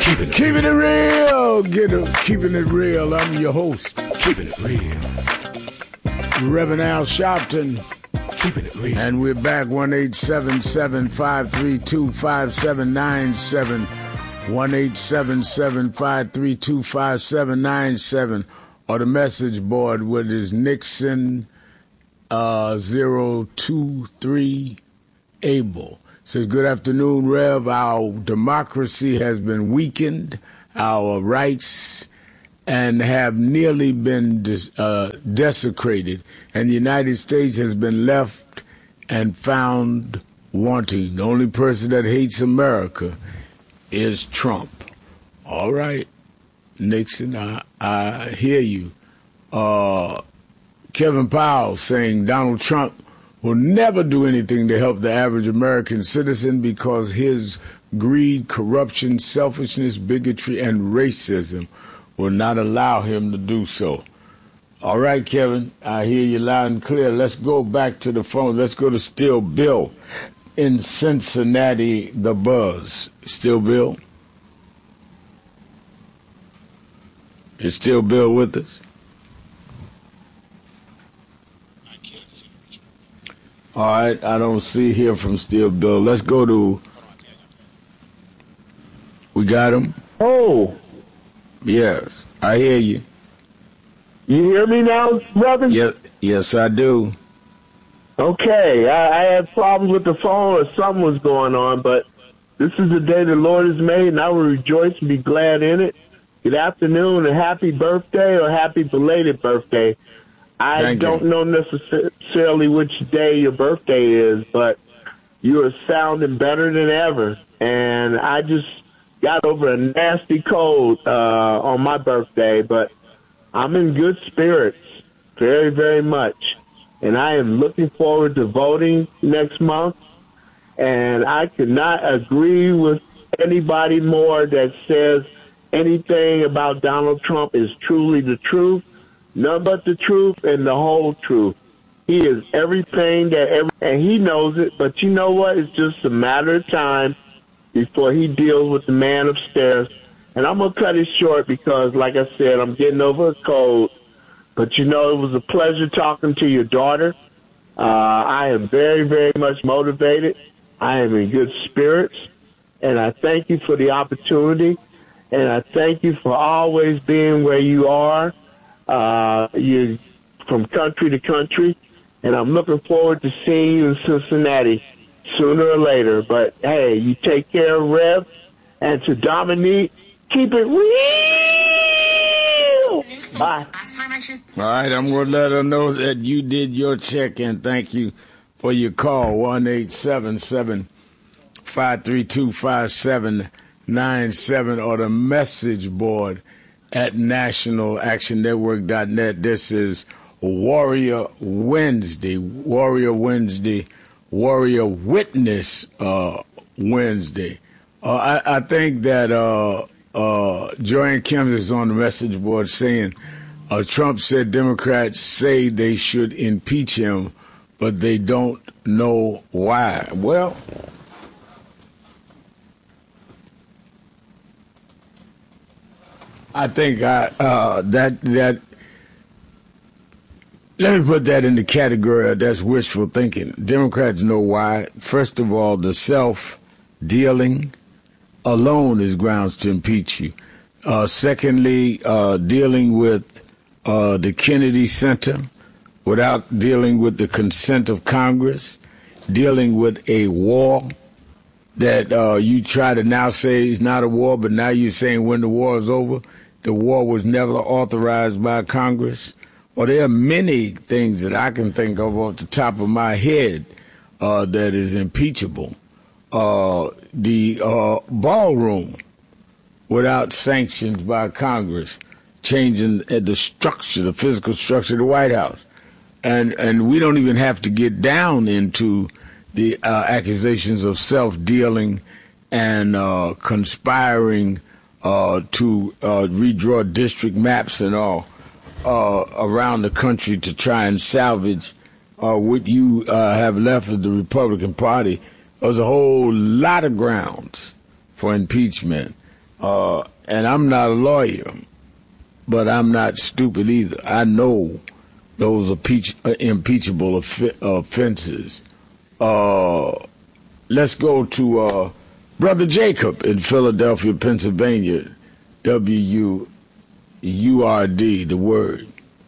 Keeping it real. Keeping it real. I'm your host. Keeping it real. Reverend Al Sharpton. Keeping it real. And we're back. 1-877-532-5797. 1-877-532-5797. Or the message board, which is Nixon 023 Able. Says, good afternoon, Rev. Our democracy has been weakened, our rights, and have nearly been desecrated, and the United States has been left and found wanting. The only person that hates America is Trump. All right, Nixon, I hear you. Kevin Powell saying Donald Trump will never do anything to help the average American citizen because his greed, corruption, selfishness, bigotry, and racism will not allow him to do so. All right, Kevin, I hear you loud and clear. Let's go back to the phone. Let's go to Still Bill in Cincinnati, the Buzz. Still Bill? Is Still Bill with us? All right, I don't see here from Steel Bill. Let's go to... We got him? Oh. Yes, I hear you. You hear me now, brother? Yes, I do. Okay, I had problems with the phone or something was going on, but this is the day the Lord has made, and I will rejoice and be glad in it. Good afternoon and happy birthday or happy belated birthday. I don't know necessarily which day your birthday is, but you are sounding better than ever. And I just got over a nasty cold on my birthday, but I'm in good spirits, very, very much. And I am looking forward to voting next month. And I could not agree with anybody more that says anything about Donald Trump is truly the truth. None but the truth and the whole truth. He is everything and he knows it, but you know what? It's just a matter of time before he deals with the man upstairs. And I'm going to cut it short because, like I said, I'm getting over a cold. But, you know, it was a pleasure talking to your daughter. I am very, very much motivated. I am in good spirits. And I thank you for the opportunity. And I thank you for always being where you are. You're from country to country, and I'm looking forward to seeing you in Cincinnati sooner or later. But, hey, you take care, Rev, and to Dominique, keep it real. Bye. All right, I'm going to let her know that you did your check, and thank you for your call, 1-877-532-5797, or the message board at nationalactionnetwork.net. This is Warrior Wednesday, Warrior Witness Wednesday. I think that Joanne Kim is on the message board saying Trump said Democrats say they should impeach him, but they don't know why. Well, I think that let me put that in the category of that's wishful thinking. Democrats know why. First of all, the self-dealing alone is grounds to impeach you. Secondly, dealing with the Kennedy Center without dealing with the consent of Congress, dealing with a war that you try to now say is not a war, but now you're saying when the war is over, the war was never authorized by Congress. Well, there are many things that I can think of off the top of my head that is impeachable. The ballroom without sanctions by Congress, changing the structure, the physical structure of the White House. And we don't even have to get down into the accusations of self-dealing and conspiring to redraw district maps and all around the country to try and salvage what you have left of the Republican Party. There's a whole lot of grounds for impeachment. And I'm not a lawyer, but I'm not stupid either. I know those are impeachable offenses. Let's go to Brother Jacob in Philadelphia, Pennsylvania. WURD, the word.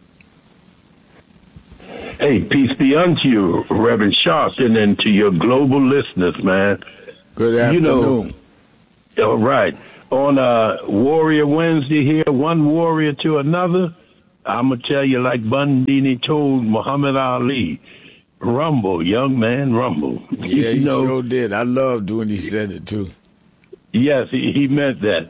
Hey, peace be unto you, Reverend Sharpton, and to your global listeners, man. Good afternoon. All right. On Warrior Wednesday here, one warrior to another, I'm going to tell you like Bundini told Muhammad Ali, rumble, young man, rumble. Yeah, he sure did. I loved when he said it, too. Yes, he meant that.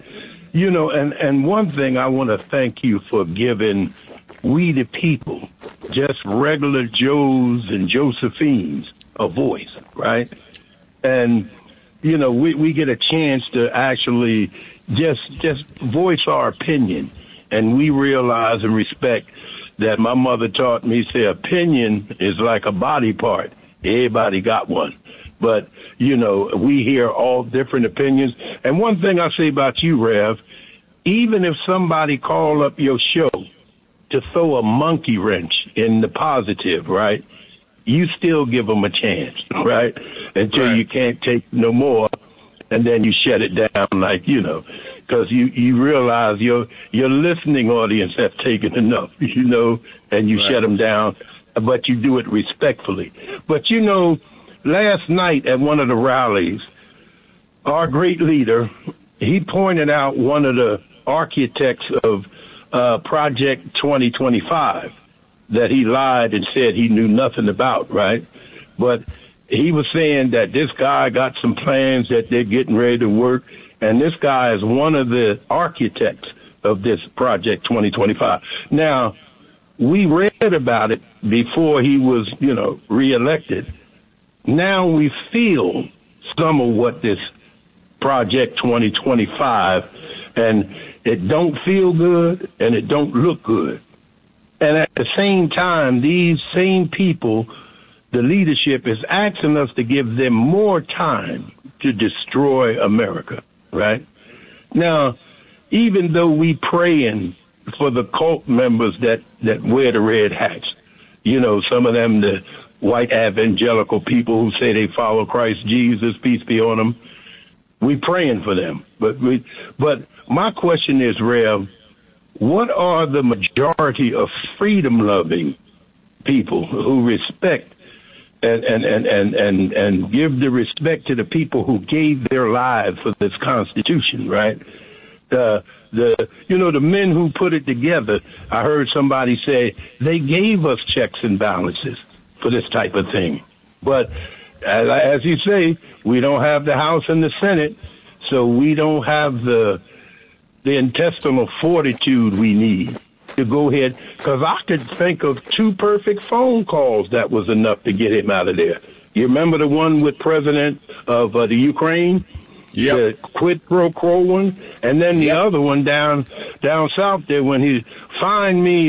And one thing I want to thank you for giving we the people, just regular Joes and Josephines, a voice, right? And, we get a chance to actually just voice our opinion. And we realize and respect that my mother taught me, say, opinion is like a body part. Everybody got one. But, we hear all different opinions. And one thing I say about you, Rev, even if somebody call up your show to throw a monkey wrench in the positive, right, you still give them a chance, right, until you can't take no more, and then you shut it down because you realize your listening audience has taken enough, and you shut them down, but you do it respectfully. But, last night at one of the rallies, our great leader, he pointed out one of the architects of Project 2025 that he lied and said he knew nothing about, right? But he was saying that this guy got some plans that they're getting ready to work, and this guy is one of the architects of this Project 2025. Now, we read about it before he was, reelected. Now we feel some of what this Project 2025, and it don't feel good and it don't look good. And at the same time, these same people, the leadership is asking us to give them more time to destroy America, right? Now, even though we praying for the cult members that wear the red hats, some of them, the white evangelical people who say they follow Christ Jesus, peace be on them, we praying for them. But my question is, Rev, what are the majority of freedom-loving people who respect and give the respect to the people who gave their lives for this Constitution, right? The men who put it together, I heard somebody say they gave us checks and balances for this type of thing. But as you say, we don't have the House and the Senate, so we don't have the intestinal fortitude we need to go ahead. Because I could think of 2 perfect phone calls that was enough to get him out of there. You remember the one with President of the Ukraine? Yeah. The quid pro quo one, and then the other one down south there when he fined me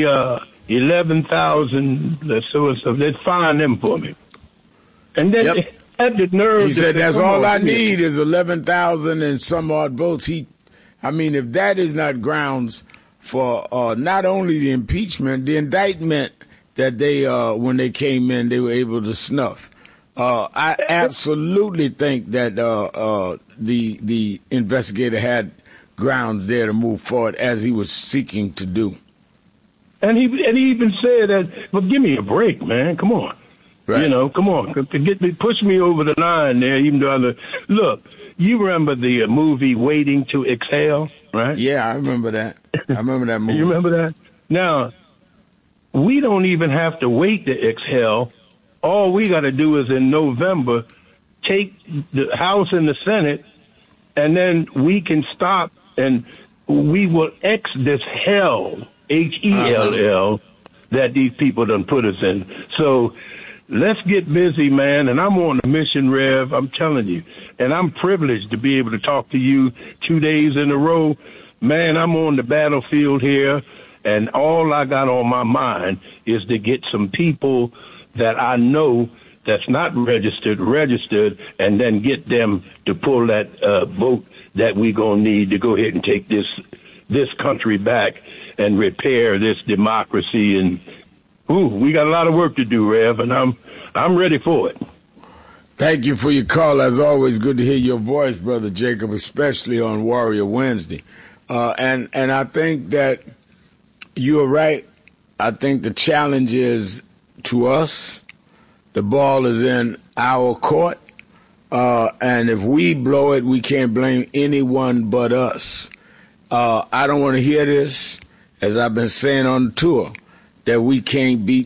11,000. So they fined them for me, and then they had the nerve. He said, "That's all I need is 11,000 and some odd votes." If that is not grounds for not only the impeachment, the indictment that they when they came in, they were able to snuff. I absolutely think that the investigator had grounds there to move forward as he was seeking to do. And he even said that, "Well, give me a break, man. Come on, right. Come on, push me over the line there." Even though look, you remember the movie Waiting to Exhale, right? Yeah, I remember that. I remember that movie. You remember that? Now, we don't even have to wait to exhale. All we got to do is in November take the House and the Senate, and then we can stop and we will X this hell, HELL, that these people done put us in. So let's get busy, man. And I'm on a mission, Rev. I'm telling you. And I'm privileged to be able to talk to you 2 days in a row. Man, I'm on the battlefield here, and all I got on my mind is to get some people that I know that's not registered, and then get them to pull that vote that we're going to need to go ahead and take this country back and repair this democracy. And we got a lot of work to do, Rev, and I'm ready for it. Thank you for your call. As always, good to hear your voice, Brother Jacob, especially on Warrior Wednesday. And I think that you're right. I think the challenge is to us. The ball is in our court. And if we blow it, we can't blame anyone but us. I don't want to hear this, as I've been saying on the tour, that we can't beat